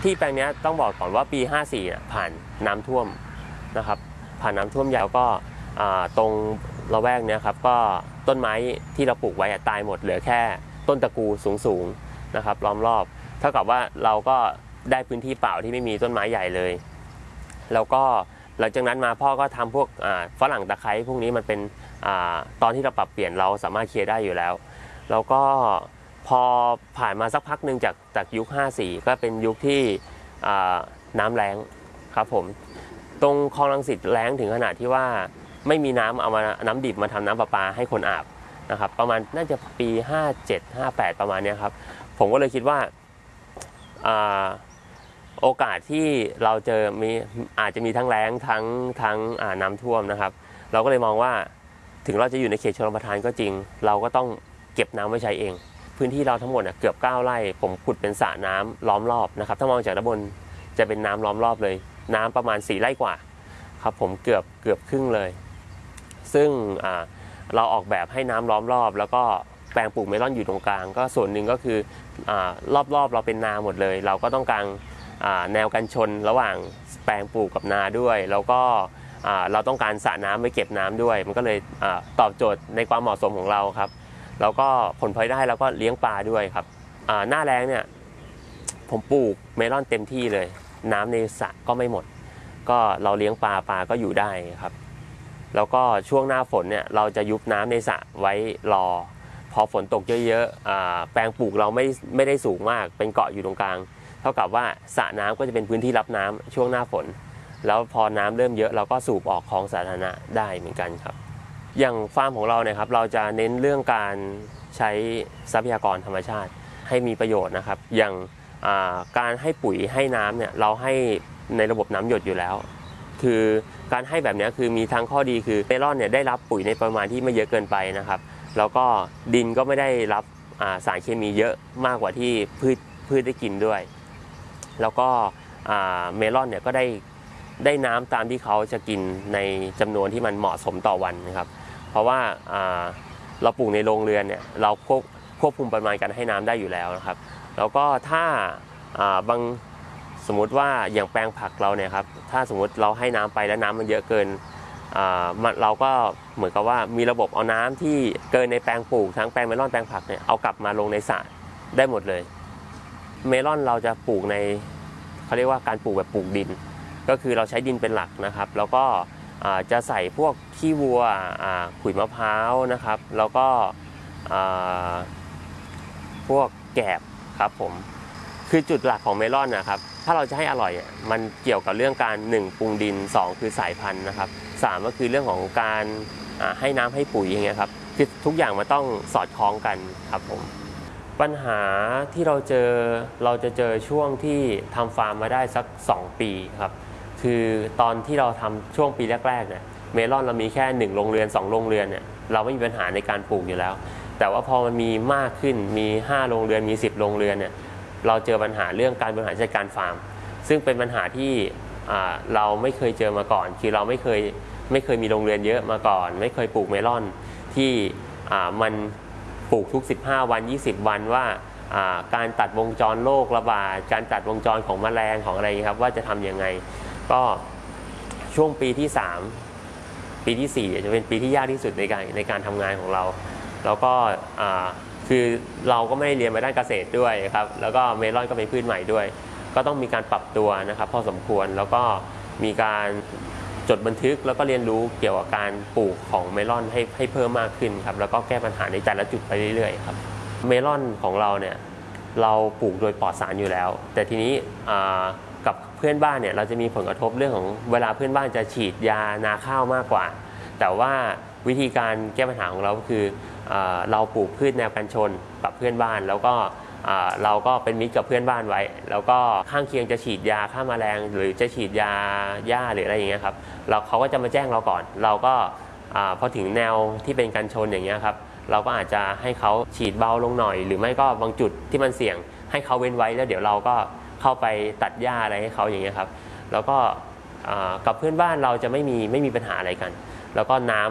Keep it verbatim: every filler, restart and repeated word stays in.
ที่แปลงนี้ต้องบอกก่อนว่าปีห้าสี่ผ่านน้ำท่วมนะครับผ่านน้ำท่วมใหญ่แล้วก็ตรงละแวกนี้ครับก็ต้นไม้ที่เราปลูกไว้ตายหมดเหลือแค่ต้นตะกูสูงๆนะครับล้อมรอบเท่ากับว่าเราก็ได้พื้นที่เปล่าที่ไม่มีต้นไม้ใหญ่เลยแล้วก็หลังจากนั้นมาพ่อก็ทำพวกฝรั่งตะไคร้พวกนี้มันเป็นตอนที่เราปรับเปลี่ยนเราสามารถเคลียร์ได้อยู่แล้วแล้วก็พอผ่านมาสักพักหนึ่งจากจากยุคห้าสี่ก็เป็นยุคที่น้ำแล้งครับผมตรงคลองรังสิตแล้งถึงขนาดที่ว่าไม่มีน้ำเอามาน้ำดิบมาทำน้ำประปาให้คนอาบนะครับประมาณน่าจะปีห้าเจ็ด ห้าแปดประมาณนี้ครับผมก็เลยคิดว่าโอกาสที่เราเจอมีอาจจะมีทั้งแล้งทั้งทั้งน้ำท่วมนะครับเราก็เลยมองว่าถึงเราจะอยู่ในเขตชลประทานก็จริงเราก็ต้องเก็บน้ำไว้ใช้เองพื้นที่เราทั้งหมดเกือบเก้าไร่ผมขุดเป็นสระน้ำล้อมรอบนะครับถ้ามองจากด้านบนจะเป็นน้ำล้อมรอบเลยน้ำประมาณสี่ไร่กว่าครับผมเกือบเกือบครึ่งเลยซึ่งเราออกแบบให้น้ำล้อมรอบแล้วก็แปลงปลูกเมลอนอยู่ตรงกลางก็ส่วนหนึ่งก็คือรอบๆเราเป็นนาหมดเลยเราก็ต้องการแนวกันชนระหว่างแปลงปลูกกับนาด้วยแล้วก็เราต้องการสระน้ำไว้เก็บน้ำด้วยมันก็เลยตอบโจทย์ในความเหมาะสมของเราครับแล้วก็ผลพลอยได้แล้วก็เลี้ยงปลาด้วยครับหน้าแล้งเนี่ยผมปลูกเมลอนเต็มที่เลยน้ำในสระก็ไม่หมดก็เราเลี้ยงปลาปลาก็อยู่ได้ครับแล้วก็ช่วงหน้าฝนเนี่ยเราจะยุบน้ำในสระไว้รอพอฝนตกเยอะๆแปลงปลูกเราไม่ไม่ได้สูงมากเป็นเกาะอยู่ตรงกลางเท่ากับว่าสระน้ำก็จะเป็นพื้นที่รับน้ำช่วงหน้าฝนแล้วพอน้ำเริ่มเยอะเราก็สูบออกคลองสาธารณะได้เหมือนกันครับอย่างฟาร์มของเราเนี่ยครับเราจะเน้นเรื่องการใช้ทรัพยากรธรรมชาติให้มีประโยชน์นะครับอย่างการให้ปุ๋ยให้น้ำเนี่ยเราให้ในระบบน้ำหยดอยู่แล้วคือการให้แบบนี้คือมีทั้งข้อดีคือเมลอนเนี่ยได้รับปุ๋ยในปริมาณที่ไม่เยอะเกินไปนะครับแล้วก็ดินก็ไม่ได้รับสารเคมีเยอะมากกว่าที่พืชพืชได้กินด้วยแล้วก็เมลอนเนี่ยก็ได้ได้น้ำตามที่เขาจะกินในจำนวนที่มันเหมาะสมต่อวันนะครับเพราะว่าเราปลูกในโรงเรือนเนี่ยเราควบควบคุมปริมาณการให้น้ำได้อยู่แล้วนะครับแล้วก็ถ้าบางสมมุติว่าอย่างแปลงผักเราเนี่ยครับถ้าสมมติเราให้น้ำไปแล้วน้ำมันเยอะเกินเราก็เหมือนกับว่ามีระบบเอาน้ำที่เกินในแปลงปลูกทั้งแปลงเมลอนแปลงผักเนี่ยเอากลับมาลงในสระได้หมดเลยเมลอนเราจะปลูกในเขาเรียกว่าการปลูกแบบปลูกดินก็คือเราใช้ดินเป็นหลักนะครับแล้วก็จะใส่พวกขี้วัวขุยมะพร้าวนะครับแล้วก็พวกแกบครับผมคือจุดหลักของเมลอนนะครับถ้าเราจะให้อร่อยมันเกี่ยวกับเรื่องการหนึ่งปรุงดินสองคือสายพันธุ์นะครับสามก็คือเรื่องของการให้น้ำให้ปุ๋ยอย่างเงี้ยครับคือทุกอย่างมันต้องสอดคล้องกันครับผมปัญหาที่เราเจอเราจะเจอช่วงที่ทำฟาร์มมาได้สักสองปีครับคือตอนที่เราทำช่วงปีแรกๆเนี่ยเมลอนเรามีแค่หนึ่งโรงเรือนสองโรงเรือนเนี่ยเราไม่มีปัญหาในการปลูกอยู่แล้วแต่ว่าพอมันมีมากขึ้นมีห้าโรงเรือนมีสิบโรงเรือนเนี่ยเราเจอปัญหาเรื่องการบริหารจัดการฟาร์มซึ่งเป็นปัญหาที่เราไม่เคยเจอมาก่อนคือเราไม่เคยไม่เคยมีโรงเรือนเยอะมาก่อนไม่เคยปลูกเมลอนที่มันปลูกทุกสิบห้าวันยี่สิบวันว่าการตัดวงจรโรคระบาดการตัดวงจรของแมลงของอะไรครับว่าจะทำยังไงก็ช่วงปีที่สามปีที่สี่จะเป็นปีที่ยากที่สุดในการในการทำงานของเราแล้วก็คือเราก็ไม่ได้เรียนมาด้านเกษตรด้วยครับแล้วก็เมลอนก็เป็นพืชใหม่ด้วยก็ต้องมีการปรับตัวนะครับพอสมควรแล้วก็มีการจดบันทึกแล้วก็เรียนรู้เกี่ยวกับการปลูกของเมลอนให้ให้เพิ่มมากขึ้นครับแล้วก็แก้ปัญหาในแต่ละจุดไปเรื่อยๆครับเมลอนของเราเนี่ยเราปลูกโดยปลอดสารอยู่แล้วแต่ทีนี้กับเพื่อนบ้านเนี่ยเราจะมีผลกระทบเรื่องของเวลาเพื่อนบ้านจะฉีดยานาข้าวมากกว่าแต่ว่าวิธีการแก้ปัญหาของเราก็คือเราปลูกพืชแนวกันชนกับเพื่อนบ้านแล้วก็เราก็เป็นมิตรกับเพื่อนบ้านไว้แล้วก็ข้างเคียงจะฉีดยาฆ่าแมลงหรือจะฉีดยาหญ้าหรืออะไรอย่างเงี้ยครับเราเขาก็จะมาแจ้งเราก่อนเราก็พอถึงแนวที่เป็นกันชนอย่างเงี้ยครับเราก็อาจจะให้เขาฉีดเบาลงหน่อยหรือไม่ก็บางจุดที่มันเสี่ยงให้เขาเว้นไว้แล้วเดี๋ยวเราก็เข้าไปตัดหญ้าอะไรให้เขาอย่างเงี้ยครับแล้วก็กับเพื่อนบ้านเราจะไม่มีไม่มีปัญหาอะไรกันแล้วก็น้ำ